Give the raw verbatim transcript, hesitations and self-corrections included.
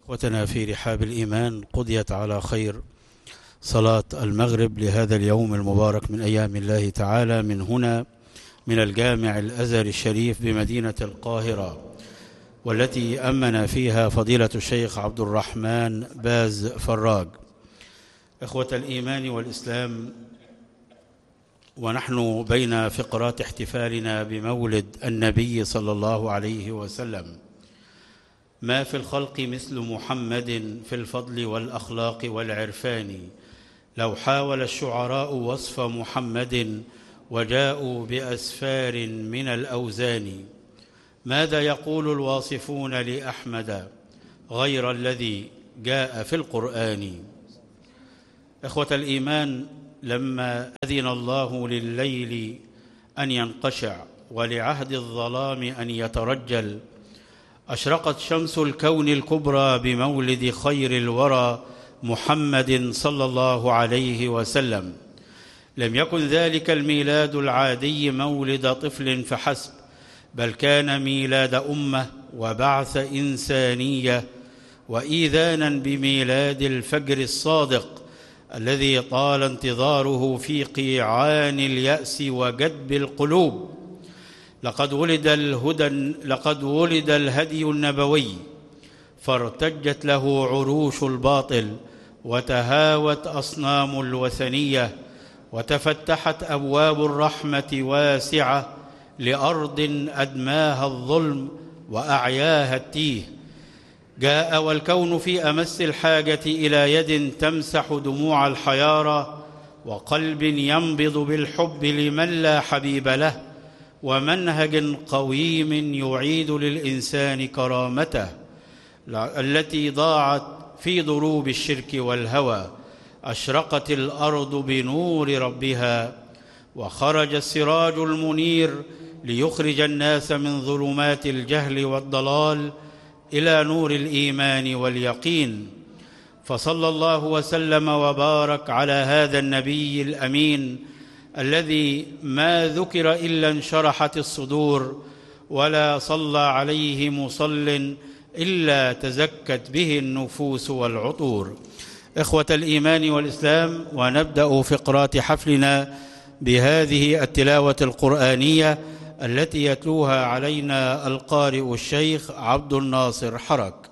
إخوتنا في رحاب الإيمان، قضيت على خير صلاة المغرب لهذا اليوم المبارك من أيام الله تعالى من هنا من الجامع الأزهري الشريف بمدينة القاهرة، والتي أمن فيها فضيلة الشيخ عبد الرحمن باز فراج. إخوة الإيمان والإسلام، ونحن بين فقرات احتفالنا بمولد النبي صلى الله عليه وسلم، ما في الخلق مثل محمد في الفضل والأخلاق والعرفان. لو حاول الشعراء وصف محمد وجاءوا بأسفار من الأوزان، ماذا يقول الواصفون لأحمد غير الذي جاء في القرآن؟ إخوة الإيمان، لما أذن الله لليل أن ينقشع ولعهد الظلام أن يترجل، أشرقت شمس الكون الكبرى بمولد خير الورى محمد صلى الله عليه وسلم. لم يكن ذلك الميلاد العادي مولد طفل فحسب، بل كان ميلاد أمة وبعث إنسانية، وإيذانا بميلاد الفجر الصادق الذي طال انتظاره في قيعان اليأس وجدب القلوب. لقد ولد الهدى لقد ولد الهدي النبوي، فارتجت له عروش الباطل، وتهاوت أصنام الوثنية، وتفتحت أبواب الرحمة واسعة لأرض أدماها الظلم وأعياها التيه. جاء والكون في أمس الحاجة إلى يد تمسح دموع الحيارى، وقلب ينبض بالحب لمن لا حبيب له، ومنهج قويم يعيد للإنسان كرامته التي ضاعت في ضروب الشرك والهوى. أشرقت الأرض بنور ربها، وخرج السراج المنير ليخرج الناس من ظلمات الجهل والضلال إلى نور الإيمان واليقين. فصلى الله وسلم وبارك على هذا النبي الأمين الذي ما ذكر إلا انشرحت الصدور، ولا صلى عليه مصل إلا تزكت به النفوس والعطور. إخوة الإيمان والإسلام، ونبدأ فقرات حفلنا بهذه التلاوة القرآنية التي يتلوها علينا القارئ الشيخ عبد الناصر حرك.